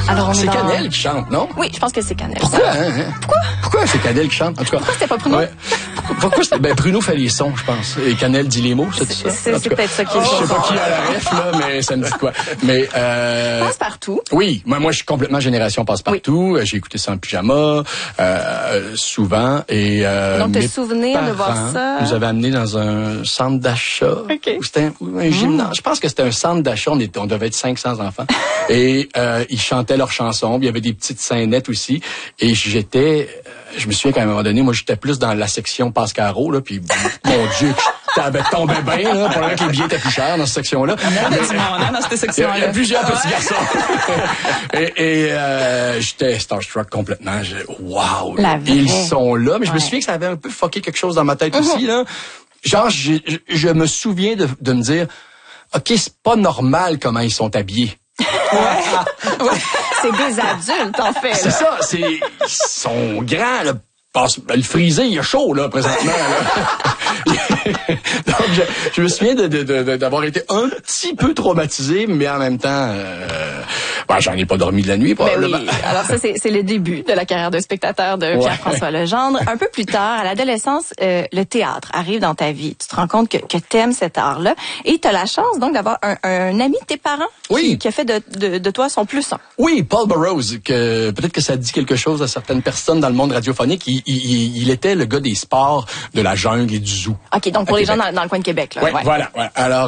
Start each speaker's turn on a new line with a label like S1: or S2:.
S1: Alors,
S2: c'est Canel qui chante, non?
S1: Oui, je pense que c'est Canel.
S2: Pourquoi? Pourquoi c'est Canel qui chante? En tout cas.
S1: Pourquoi c'était pas Bruno?
S2: Ouais. Pourquoi c'était... Ben, Bruno fait les sons, je pense. Et Canel dit les mots, c'est ça?
S1: C'est peut-être ça qui est.
S2: Je sais pas qui a la ref, là, mais ça me dit quoi. Mais,
S1: Passe-Partout.
S2: Oui. Moi, je suis complètement génération Passe-Partout. Oui. J'ai écouté ça en pyjama, souvent. Et,
S1: donc, te souvenir de voir ça?
S2: Nous avaient amené dans un centre d'achat.
S1: Okay.
S2: C'était un gymnase. Je pense que c'était un centre d'achat. On devait être 500 enfants. Et, ils chantaient leurs chansons. Puis il y avait des petites scénettes aussi. Et je me souviens qu'à un moment donné, moi, j'étais plus dans la section Pascaro, là, puis mon Dieu, t'avais tombé bien, là, pour que les billets étaient plus chers dans cette section-là.
S3: Dans cette section-là.
S2: Il y a plusieurs petits garçons. et j'étais starstruck complètement. Wow! Ils sont là, mais je me souviens que ça avait un peu fucké quelque chose dans ma tête aussi, là. Genre, je me souviens de me dire, OK, c'est pas normal comment ils sont habillés.
S1: Ouais. C'est des adultes, en fait.
S2: C'est ça, ils sont grands, là. Le frisé, il est chaud, là, présentement, là. Donc, je me souviens d'avoir été un petit peu traumatisé, mais en même temps, j'en ai pas dormi de la nuit, probablement.
S1: Oui. Alors ça, c'est le début de la carrière de spectateur de Pierre-François Legendre. Un peu plus tard, à l'adolescence, le théâtre arrive dans ta vie. Tu te rends compte que t'aimes cet art-là. Et t'as la chance, donc, d'avoir un ami de tes parents qui a fait de toi son plus un.
S2: Oui, Paul Burroughs, que peut-être que ça dit quelque chose à certaines personnes dans le monde radiophonique. Il était le gars des sports, de la jungle et du zoo.
S1: OK, donc pour les gens dans le coin de Québec, là.
S2: Ouais. Voilà. Ouais. Alors,